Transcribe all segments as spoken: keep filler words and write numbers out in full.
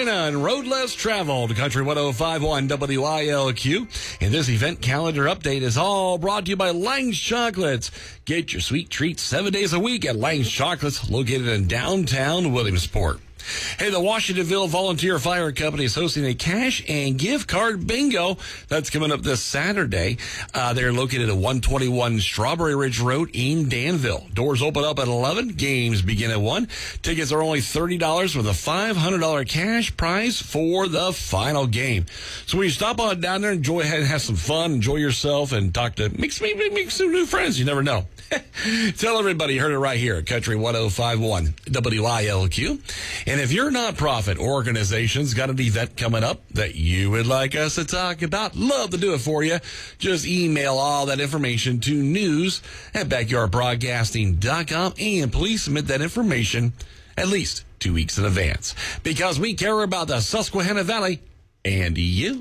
Join on Road Less Traveled, Country one oh five point one W I L Q. And this event calendar update is all brought to you by Lang's Chocolates. Get your sweet treats seven days a week at Lang's Chocolates, located in downtown Williamsport. Hey, the Washingtonville Volunteer Fire Company is hosting a cash and gift card bingo. That's coming up this Saturday. Uh, they're located at one twenty-one Strawberry Ridge Road in Danville. Doors open up at eleven. Games begin at one. Tickets are only thirty dollars with a five hundred dollars cash prize for the final game. So when you stop on down there, enjoy, have some fun, enjoy yourself, and talk to, make, make, make some new friends. You never know. Tell everybody you heard it right here at Country one oh five point one W I L Q. And if your nonprofit organization's got an event coming up that you would like us to talk about, love to do it for you. Just email all that information to news at backyard broadcasting dot com, and please submit that information at least two weeks in advance, because we care about the Susquehanna Valley and you.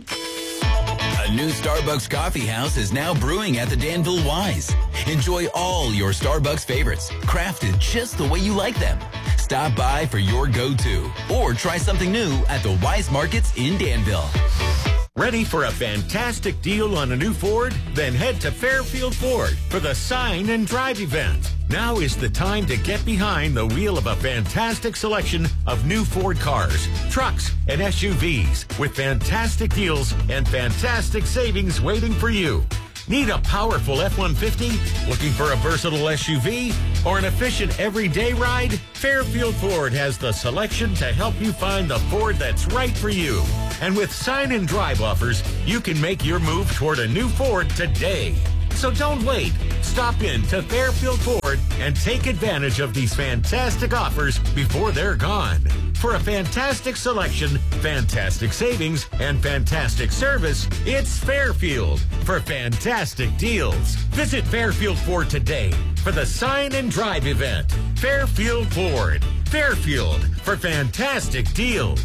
A new Starbucks coffee house is now brewing at the Danville Wise. Enjoy all your Starbucks favorites, crafted just the way you like them. Stop by for your go-to, or try something new at the Wise Markets in Danville. Ready for a fantastic deal on a new Ford? Then head to Fairfield Ford for the Sign and Drive event. Now is the time to get behind the wheel of a fantastic selection of new Ford cars, trucks, and S U Vs with fantastic deals and fantastic savings waiting for you. Need a powerful F one fifty? Looking for a versatile S U V? Or an efficient everyday ride? Fairfield Ford has the selection to help you find the Ford that's right for you. And with Sign and Drive offers, you can make your move toward a new Ford today. So don't wait. Stop in to Fairfield Ford and take advantage of these fantastic offers before they're gone. For a fantastic selection, fantastic savings, and fantastic service, it's Fairfield for fantastic deals. Visit Fairfield Ford today for the Sign and Drive event. Fairfield Ford. Fairfield for fantastic deals.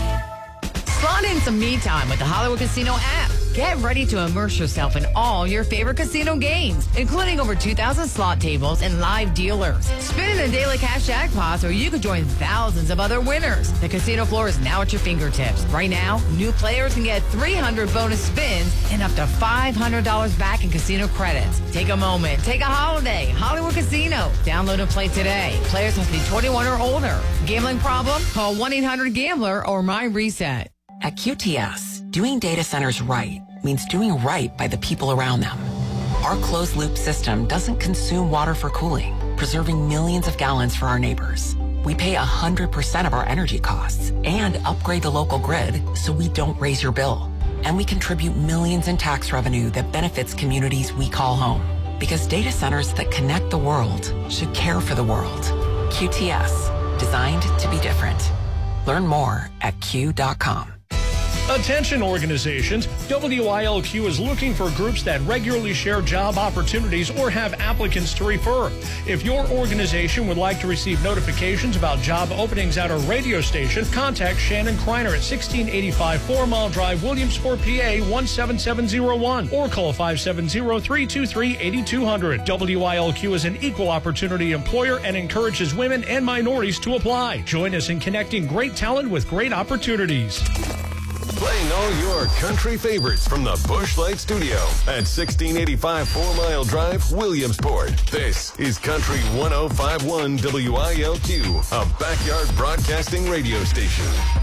Slot in some me time with the Hollywood Casino app. Get ready to immerse yourself in all your favorite casino games, including over two thousand slot tables and live dealers. Spin in the daily cash jackpots, or you could join thousands of other winners. The casino floor is now at your fingertips. Right now, new players can get three hundred bonus spins and up to five hundred dollars back in casino credits. Take a moment. Take a holiday. Hollywood Casino. Download and play today. Players must be twenty-one or older. Gambling problem? Call one eight hundred gambler or My Reset. At Q T S, doing data centers right means doing right by the people around them. Our closed-loop system doesn't consume water for cooling, preserving millions of gallons for our neighbors. We pay one hundred percent of our energy costs and upgrade the local grid so we don't raise your bill. And we contribute millions in tax revenue that benefits communities we call home. Because data centers that connect the world should care for the world. Q T S, designed to be different. Learn more at Q dot com. Attention organizations, W I L Q is looking for groups that regularly share job opportunities or have applicants to refer. If your organization would like to receive notifications about job openings at our radio station, contact Shannon Kreiner at sixteen eighty-five Four Mile Drive, Williamsport, P A one seven seven zero one, or call five seven zero, three two three, eight two zero zero. W I L Q is an equal opportunity employer and encourages women and minorities to apply. Join us in connecting great talent with great opportunities. Playing all your country favorites from the Busch Light Studio at sixteen eighty-five Four Mile Drive, Williamsport. This is Country one oh five point one W I L Q, a backyard broadcasting radio station.